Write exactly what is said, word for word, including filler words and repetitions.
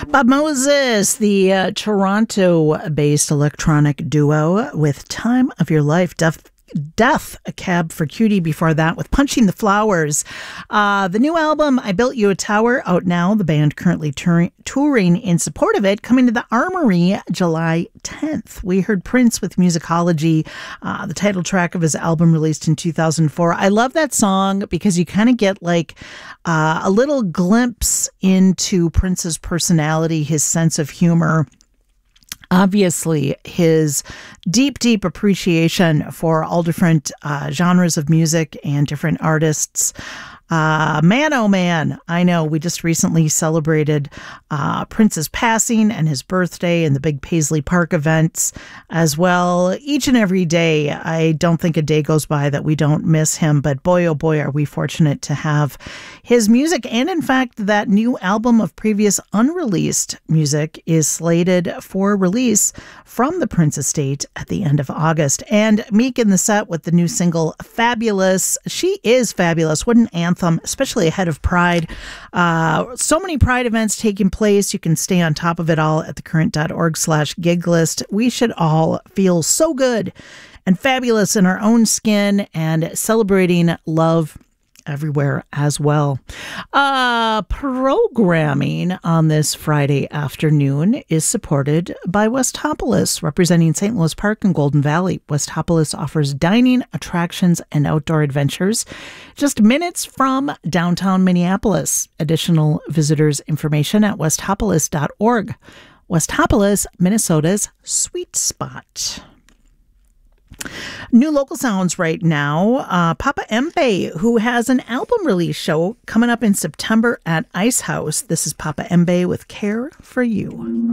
Bob Moses, the uh, Toronto-based electronic duo with Time of Your Life, Death, Death, a Cab for Cutie before that with Punching the Flowers. Uh, the new album, I Built You a Tower, out now. The band currently touring, touring in support of it, coming to the Armory July tenth. We heard Prince with Musicology, uh, the title track of his album released in two thousand four. I love that song because you kind of get like uh, a little glimpse into Prince's personality, his sense of humor. Obviously, his deep, deep appreciation for all different uh, genres of music and different artists. Uh, man, oh man, I know we just recently celebrated uh, Prince's passing and his birthday and the big Paisley Park events as well. Each and every day, I don't think a day goes by that we don't miss him, but boy, oh boy, are we fortunate to have his music. And in fact, that new album of previous unreleased music is slated for release from the Prince estate at the end of August. And Meek in the set with the new single, Fabulous. She is fabulous. What an anthem. Especially ahead of Pride. Uh, so many Pride events taking place. You can stay on top of it all at thecurrent.org slash gig list. We should all feel so good and fabulous in our own skin and celebrating love everywhere as well. Uh, programming on this Friday afternoon is supported by Westopolis, representing Saint Louis Park and Golden Valley. Westopolis offers dining, attractions, and outdoor adventures just minutes from downtown Minneapolis. Additional visitors information at westopolis dot org. Westopolis, Minnesota's sweet spot. New local sounds right now. Uh, Papa Mbe, who has an album release show coming up in September at Ice House. This is Papa Mbe with Care for You.